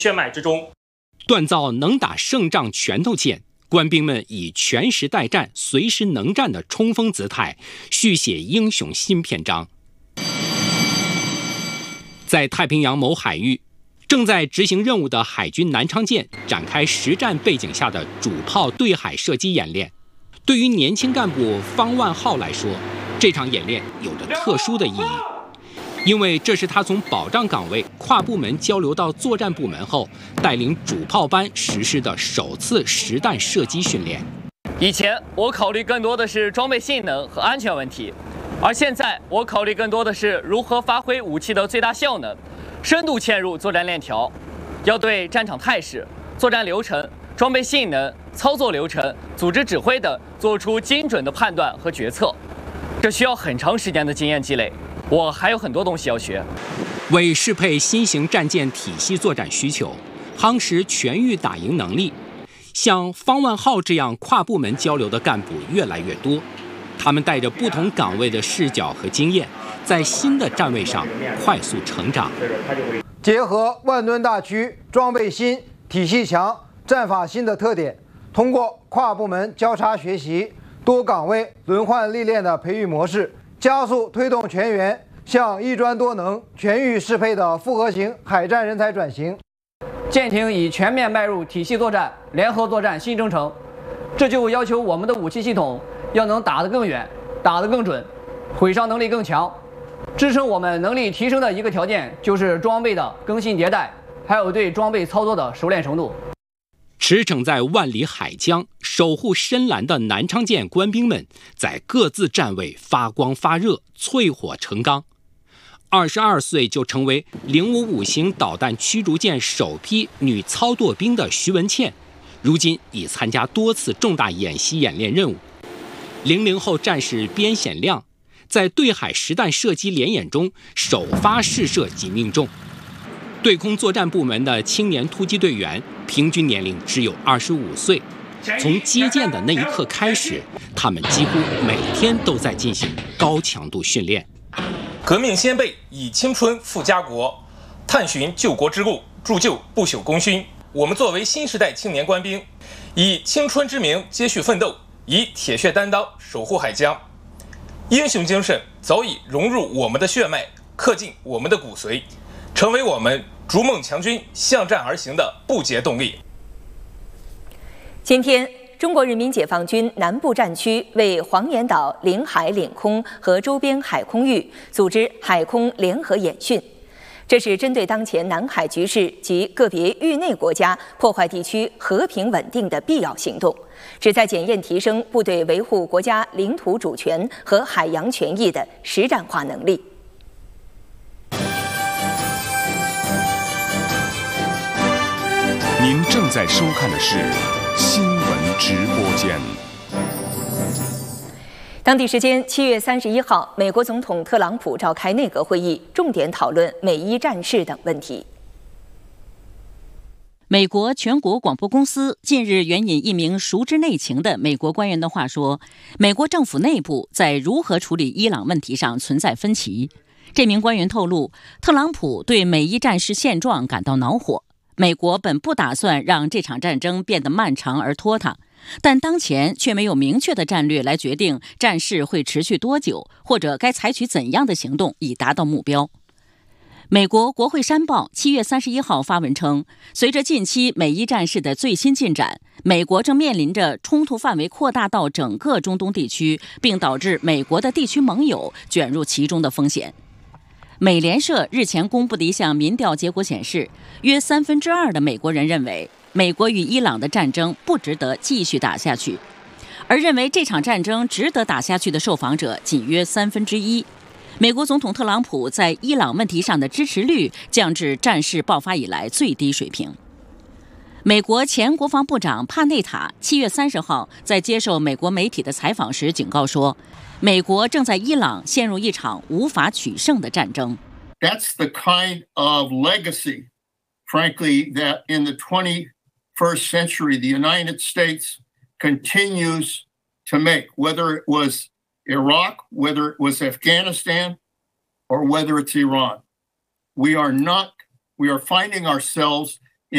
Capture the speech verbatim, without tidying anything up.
血脉之中。 锻造能打胜仗拳头剑，官兵们以全时待战、随时能战的冲锋姿态，续写英雄新篇章。在太平洋某海域，正在执行任务的海军南昌舰展开实战背景下的主炮对海射击演练。对于年轻干部方万浩来说，这场演练有着特殊的意义，因为这是他从保障岗位跨部门交流到作战部门后，带领主炮班实施的首次实弹射击训练。 以前我考虑更多的是装备性能和安全问题，而现在我考虑更多的是如何发挥武器的最大效能，深度嵌入作战链条，要对战场态势、作战流程、装备性能、操作流程、组织指挥等做出精准的判断和决策。这需要很长时间的经验积累，我还有很多东西要学。 为适配新型战舰体系作战需求，夯实全域打赢能力，像方万浩这样跨部门交流的干部越来越多。他们带着不同岗位的视角和经验，在新的站位上快速成长。 结合万吨大驱、装备新、体系强、战法新的特点，通过跨部门交叉学习、多岗位轮换历练的培育模式，加速推动全员向一专多能、全域适配的复合型海战人才转型。 舰艇已全面迈入体系作战、联合作战新征程，这就要求我们的武器系统要能打得更远、打得更准，毁伤能力更强。支撑我们能力提升的一个条件就是装备的更新迭代，还有对装备操作的熟练程度。 驰骋在万里海疆、守护深蓝的南昌舰官兵们，在各自站位发光发热、淬火成钢。二十二岁就成为零五五型导弹驱逐舰首批女操舵兵的徐文倩，如今已参加多次重大演习演练任务。零零后战士边显亮，在对海实弹射击联演中首发试射即命中。对空作战部门的青年突击队员平均年龄只有二十五岁，从接舰的那一刻开始，他们几乎每天都在进行高强度训练。 革命先辈以青春赴家国，探寻救国之路，铸就不朽功勋。我们作为新时代青年官兵，以青春之名接续奋斗，以铁血担当守护海疆。英雄精神早已融入我们的血脉，刻进我们的骨髓，成为我们逐梦强军向战而行的不竭动力。 今天，中国人民解放军南部战区为黄岩岛领海领空和周边海空域组织海空联合演训，这是针对当前南海局势及个别域内国家破坏地区和平稳定的必要行动，旨在检验提升部队维护国家领土主权和海洋权益的实战化能力。 您正在收看的是新闻直播间。 当地时间七月三十一号，美国总统特朗普召开内阁会议，重点讨论美伊战事等问题。 美国全国广播公司近日援引一名熟知内情的美国官员的话说，美国政府内部在如何处理伊朗问题上存在分歧。这名官员透露，特朗普对美伊战事现状感到恼火。美国本不打算让这场战争变得漫长而拖沓，但当前却没有明确的战略来决定战事会持续多久，或者该采取怎样的行动以达到目标。美国国会山报七月三十一号发文称，随着近期美伊战事的最新进展，美国正面临着冲突范围扩大到整个中东地区，并导致美国的地区盟友卷入其中的风险。美联社日前公布的一项民调结果显示，约三分之二的美国人认为美国与伊朗的战争不值得继续打下去，而认为这场战争值得打下去的受访者仅约三分之一。美国总统特朗普在伊朗问题上的支持率降至战事爆发以来最低水平。美国前国防部长帕内塔七月三十号在接受美国媒体的采访时警告说，美国正在伊朗陷入一场无法取胜的战争。 That's the kind of legacy, frankly, that in the twenty-first century the United States continues to make, whether it was Iraq, whether it was Afghanistan, or whether it's Iran. We are not, we are finding ourselves